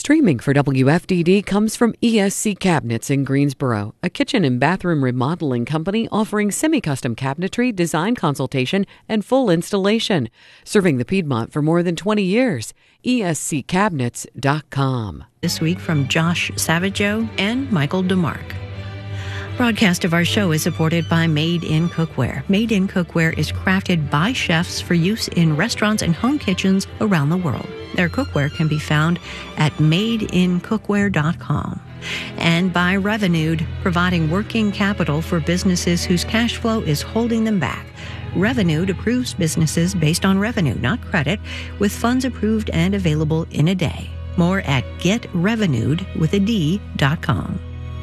Streaming for WFDD comes from ESC Cabinets in Greensboro, a kitchen and bathroom remodeling company offering semi-custom cabinetry, design consultation, and full installation. Serving the Piedmont for more than 20 years. ESCCabinets.com. This week from Josh Savageau and Michael DeMarc. Broadcast of our show is supported by Made in Cookware. Made in Cookware is crafted by chefs for use in restaurants and home kitchens around the world. Their cookware can be found at madeincookware.com. And by Revenued, providing working capital for businesses whose cash flow is holding them back. Revenued approves businesses based on revenue, not credit, with funds approved and available in a day. More at getrevenued.com.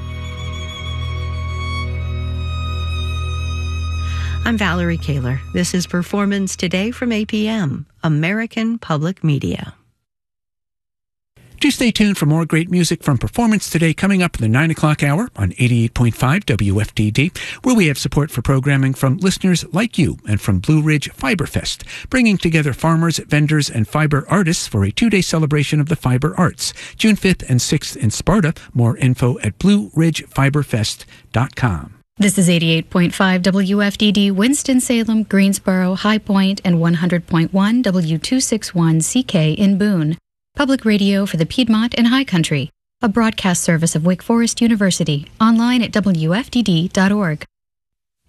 I'm Valerie Kaler. This is Performance Today from APM, American Public Media. Do stay tuned for more great music from Performance Today coming up in the 9 o'clock hour on 88.5 WFDD, where we have support for programming from listeners like you and from Blue Ridge Fiber Fest, bringing together farmers, vendors, and fiber artists for a 2-day celebration of the fiber arts, June 5th and 6th in Sparta. More info at blueridgefiberfest.com. This is 88.5 WFDD, Winston-Salem, Greensboro, High Point, and 100.1 W261CK in Boone. Public radio for the Piedmont and High Country. A broadcast service of Wake Forest University. Online at WFDD.org.